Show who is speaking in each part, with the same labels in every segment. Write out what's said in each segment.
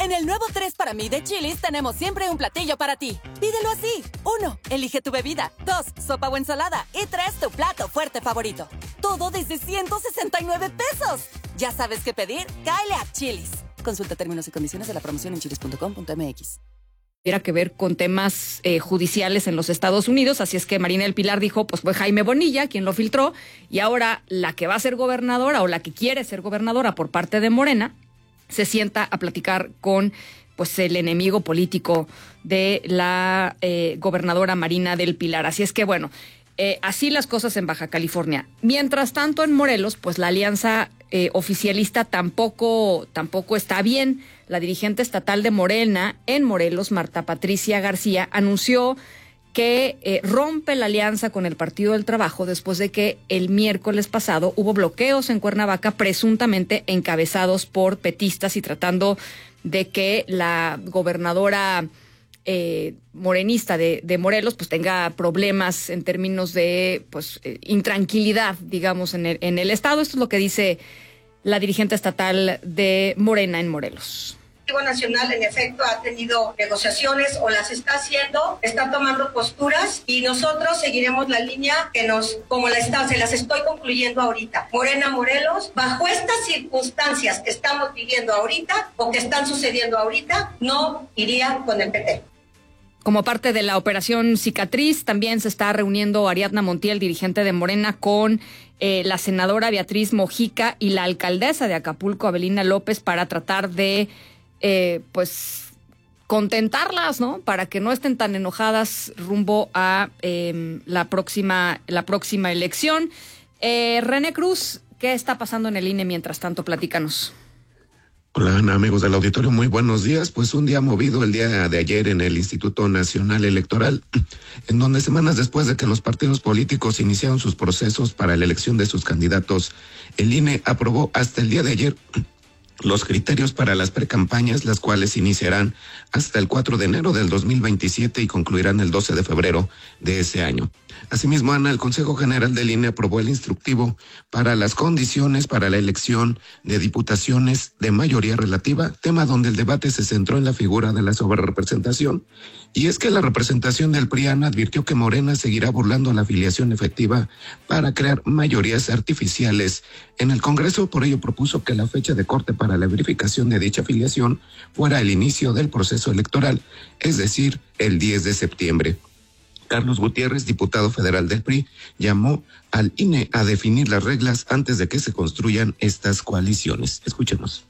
Speaker 1: En el nuevo 3 para mí de Chili's tenemos siempre un platillo para ti. Pídelo así. 1. Elige tu bebida. 2. Sopa o ensalada. Y 3. Tu plato fuerte favorito. Todo desde 169 pesos. ¿Ya sabes qué pedir? Cáele a Chili's. Consulta términos y condiciones de la promoción en chilis.com.mx.
Speaker 2: Tuviera que ver con temas judiciales en los Estados Unidos, así es que Marina del Pilar dijo, pues fue Jaime Bonilla quien lo filtró, y ahora la que va a ser gobernadora o la que quiere ser gobernadora por parte de Morena se sienta a platicar con pues el enemigo político de la gobernadora Marina del Pilar. Así es que bueno, así las cosas en Baja California. Mientras tanto en Morelos, pues la alianza oficialista tampoco está bien. La dirigente estatal de Morena en Morelos, Marta Patricia García, anunció que rompe la alianza con el Partido del Trabajo después de que el miércoles pasado hubo bloqueos en Cuernavaca presuntamente encabezados por petistas y tratando de que la gobernadora morenista de Morelos pues tenga problemas en términos de pues intranquilidad, digamos, en el estado. Esto es lo que dice la dirigente estatal de Morena en Morelos.
Speaker 3: El Ejecutivo Nacional, en efecto, ha tenido negociaciones o las está haciendo, está tomando posturas y nosotros seguiremos la línea que se las estoy concluyendo ahorita. Morena Morelos, bajo estas circunstancias que estamos viviendo ahorita o que están sucediendo ahorita, no iría con el PT.
Speaker 2: Como parte de la operación Cicatriz, también se está reuniendo Ariadna Montiel, dirigente de Morena, con la senadora Beatriz Mojica y la alcaldesa de Acapulco, Avelina López, para tratar de pues contentarlas, ¿no? Para que no estén tan enojadas rumbo a la próxima elección. René Cruz, ¿qué está pasando en el INE mientras tanto? Platícanos.
Speaker 4: Hola, Ana, amigos del auditorio, muy buenos días. Pues un día movido el día de ayer en el Instituto Nacional Electoral, en donde semanas después de que los partidos políticos iniciaron sus procesos para la elección de sus candidatos, el INE aprobó hasta el día de ayer los criterios para las precampañas, las cuales iniciarán hasta el 4 de enero del 2027 y concluirán el 12 de febrero de ese año. Asimismo, Ana, el Consejo General del INE aprobó el instructivo para las condiciones para la elección de diputaciones de mayoría relativa, tema donde el debate se centró en la figura de la sobrerepresentación. Y es que la representación del PRIAN advirtió que Morena seguirá burlando la afiliación efectiva para crear mayorías artificiales en el Congreso. Por ello propuso que la fecha de corte para la verificación de dicha afiliación fuera el inicio del proceso electoral, es decir, el 10 de septiembre. Carlos Gutiérrez, diputado federal del PRI, llamó al INE a definir las reglas antes de que se construyan estas coaliciones. Escuchemos.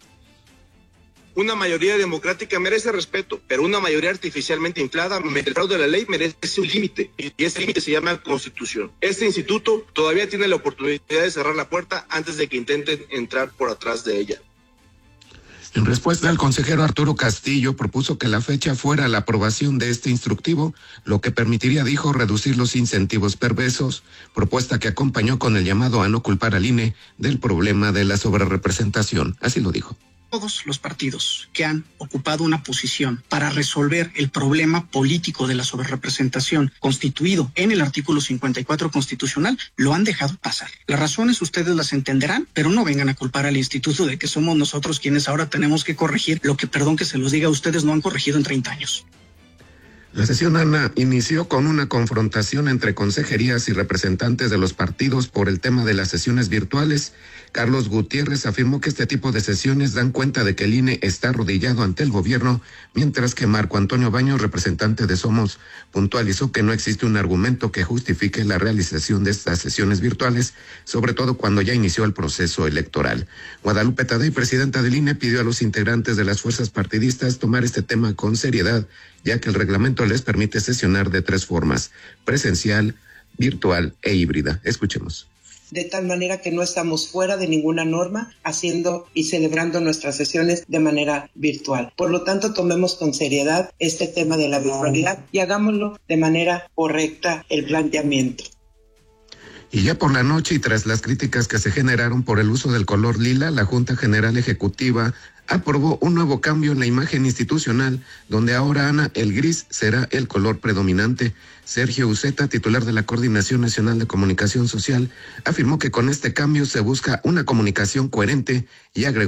Speaker 5: Una mayoría democrática merece respeto, pero una mayoría artificialmente inflada, el fraude de la ley, merece un límite, y ese límite se llama Constitución. Este instituto todavía tiene la oportunidad de cerrar la puerta antes de que intenten entrar por atrás de ella.
Speaker 4: En respuesta, el consejero Arturo Castillo propuso que la fecha fuera la aprobación de este instructivo, lo que permitiría, dijo, reducir los incentivos perversos, propuesta que acompañó con el llamado a no culpar al INE del problema de la sobrerepresentación. Así lo dijo.
Speaker 6: Todos los partidos que han ocupado una posición para resolver el problema político de la sobrerepresentación constituido en el artículo 54 constitucional lo han dejado pasar. Las razones ustedes las entenderán, pero no vengan a culpar al instituto de que somos nosotros quienes ahora tenemos que corregir lo que, perdón que se los diga, ustedes no han corregido en 30 años.
Speaker 4: La sesión, Ana, inició con una confrontación entre consejerías y representantes de los partidos por el tema de las sesiones virtuales. Carlos Gutiérrez afirmó que este tipo de sesiones dan cuenta de que el INE está arrodillado ante el gobierno, mientras que Marco Antonio Baños, representante de Somos, puntualizó que no existe un argumento que justifique la realización de estas sesiones virtuales, sobre todo cuando ya inició el proceso electoral. Guadalupe Tadei, presidenta del INE, pidió a los integrantes de las fuerzas partidistas tomar este tema con seriedad, ya que el reglamento les permite sesionar de 3 formas: presencial, virtual e híbrida. Escuchemos.
Speaker 7: De tal manera que no estamos fuera de ninguna norma haciendo y celebrando nuestras sesiones de manera virtual. Por lo tanto, tomemos con seriedad este tema de la virtualidad y hagámoslo de manera correcta el planteamiento.
Speaker 4: Y ya por la noche, y tras las críticas que se generaron por el uso del color lila, la Junta General Ejecutiva aprobó un nuevo cambio en la imagen institucional, donde ahora, Ana, el gris será el color predominante. Sergio Uceta, titular de la Coordinación Nacional de Comunicación Social, afirmó que con este cambio se busca una comunicación coherente y agregó